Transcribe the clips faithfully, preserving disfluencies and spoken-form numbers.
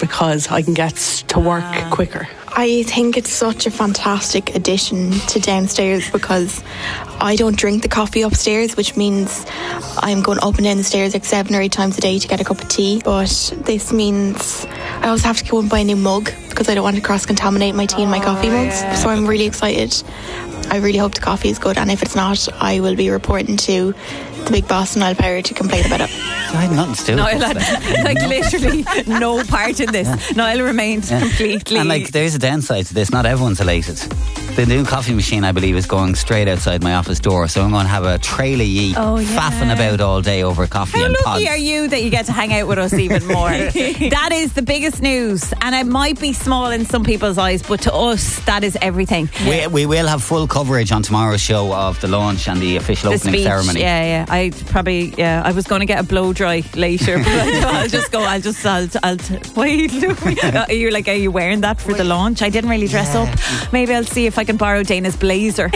because I can get to work Ah. quicker. I think it's such a fantastic addition to downstairs because I don't drink the coffee upstairs, which means I'm going up and down the stairs like seven or eight times a day to get a cup of tea. But this means I also have to go and buy a new mug because I don't want to cross-contaminate my tea and my coffee mugs. So I'm really excited. I really hope the coffee is good, and if it's not, I will be reporting to the big boss, Niall Power, to complain about it. I had nothing to do with Niall this had then. like literally no part in this. Niall remained Yeah. completely. And like, there's a downside to this. Not everyone's elated. The new coffee machine, I believe, is going straight outside my office door. So I'm going to have a trail of ye Oh, yeah. faffing about all day over coffee How and lucky pods. are you that you get to hang out with us even more? That is the biggest news, and it might be small in some people's eyes, but to us, that is everything. We, we will have full coverage on tomorrow's show of the launch and the official The opening speech, ceremony. yeah, yeah. I probably, yeah. I was going to get a blow dry later, but I'll just go. I'll just, I'll, I'll. Wait, you're like, are you wearing that for the launch? I didn't really dress up. Maybe I'll see if I can borrow Dana's blazer.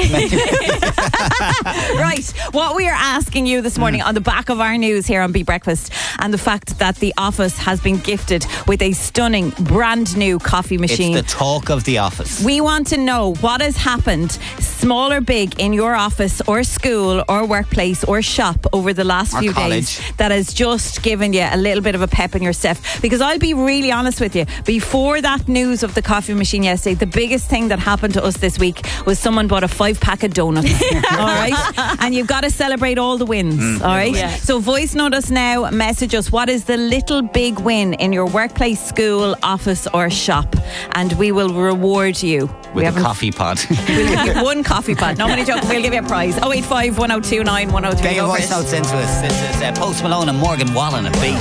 Right, what we are asking you this morning on the back of our news here on Beat Breakfast, and the fact that the office has been gifted with a stunning brand new coffee machine. It's the talk of the office. We want to know what has happened, small or big, in your office or school or workplace or shop over the last Or few college. days that has just given you a little bit of a pep in your step. Because I'll be really honest with you, before that news of the coffee machine yesterday, the biggest thing that happened to us this week was someone bought a five pack of donuts. All right? And you've got to celebrate all the wins. All right? Yeah. So voice note us now, message us, what is the little big win in your workplace, school, office or shop? And we will reward you. we With a haven't- coffee pod. We'll give you one coffee pot. No money joke. We'll give you a prize. oh eight five, one oh two nine, one oh three. Get your voice notes into us. This is uh, Post Malone and Morgan Wallen at Beat.